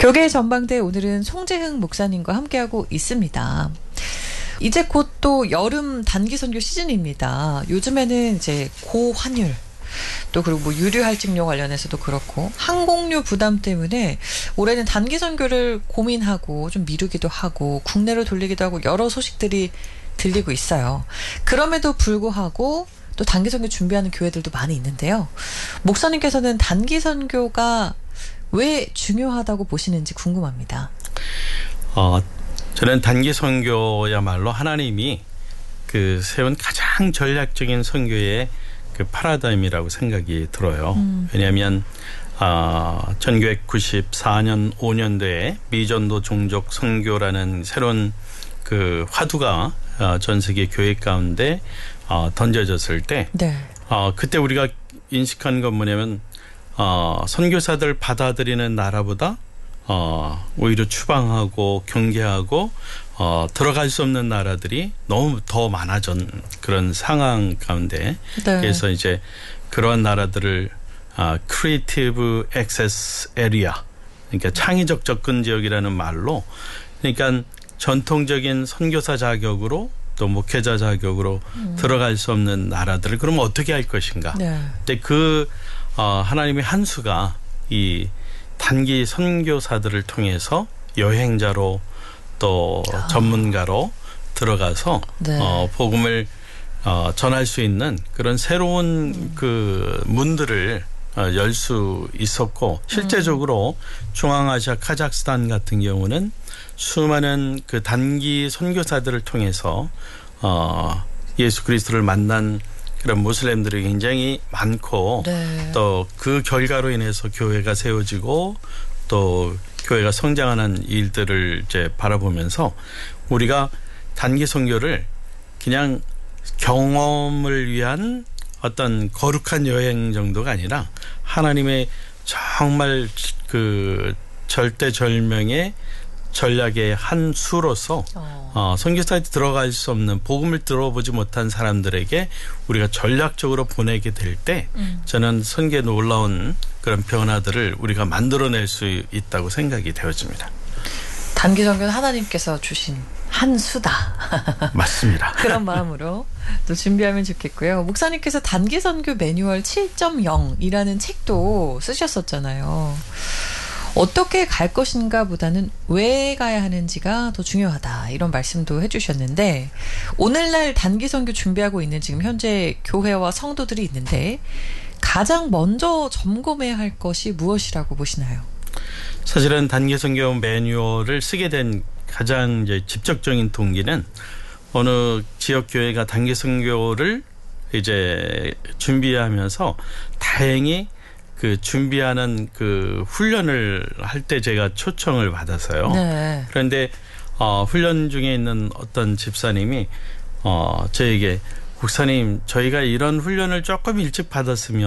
교계 전방대 오늘은 송재흥 목사님과 함께하고 있습니다. 이제 곧 또 여름 단기 선교 시즌입니다. 요즘에는 이제 고환율 또 그리고 뭐 유류 할증료 관련해서도 그렇고 항공료 부담 때문에 올해는 단기 선교를 고민하고 좀 미루기도 하고 국내로 돌리기도 하고 여러 소식들이 들리고 있어요. 그럼에도 불구하고 또 단기 선교 준비하는 교회들도 많이 있는데요. 목사님께서는 단기 선교가 왜 중요하다고 보시는지 궁금합니다. 저는 단기 선교야말로 하나님이 그 세운 가장 전략적인 선교의 그 파라다임이라고 생각이 들어요. 왜냐하면 1994년 5년도에 미전도 종족 선교라는 새로운 그 화두가 전 세계 교회 가운데 던져졌을 때, 네. 그때 우리가 인식한 건 뭐냐면 선교사들 받아들이는 나라보다 오히려 추방하고 경계하고 들어갈 수 없는 나라들이 너무 더 많아진 그런 상황 가운데, 네. 그래서 이제 그러한 나라들을 Creative Access Area, 그러니까 창의적 접근 지역이라는 말로, 그러니까 전통적인 선교사 자격으로 또 목회자 자격으로 들어갈 수 없는 나라들을 그러면 어떻게 할 것인가. 네. 근데 그 하나님의 한 수가 이 단기 선교사들을 통해서 여행자로 또 전문가로 들어가서 네. 복음을 전할 수 있는 그런 새로운 그 문들을 열 수 있었고, 실제적으로 중앙아시아 카자흐스탄 같은 경우는 수많은 그 단기 선교사들을 통해서 예수 그리스도를 만난 그런 모슬렘들이 굉장히 많고, 네. 또 그 결과로 인해서 교회가 세워지고 또 교회가 성장하는 일들을 이제 바라보면서 우리가 단기 선교를 그냥 경험을 위한 어떤 거룩한 여행 정도가 아니라 하나님의 정말 그 절대절명의 전략의 한 수로서 선교사에 들어갈 수 없는, 복음을 들어보지 못한 사람들에게 우리가 전략적으로 보내게 될 때 저는 선교의 놀라운 그런 변화들을 우리가 만들어낼 수 있다고 생각이 되어집니다. 단기 선교는 하나님께서 주신 한 수다. 맞습니다. 그런 마음으로 또 준비하면 좋겠고요. 목사님께서 단기 선교 매뉴얼 7.0이라는 책도 쓰셨었잖아요. 어떻게 갈 것인가 보다는 왜 가야 하는지가 더 중요하다, 이런 말씀도 해주셨는데, 오늘날 단기 선교 준비하고 있는 지금 현재 교회와 성도들이 있는데 가장 먼저 점검해야 할 것이 무엇이라고 보시나요? 사실은 단기 선교 매뉴얼을 쓰게 된 가장 이제 직접적인 동기는, 어느 지역 교회가 단기 선교를 이제 준비하면서 다행히 그 준비하는 그 훈련을 할 때 제가 초청을 받았어요. 네. 그런데 훈련 중에 있는 어떤 집사님이 저에게, 목사님, 저희가 이런 훈련을 조금 일찍 받았으면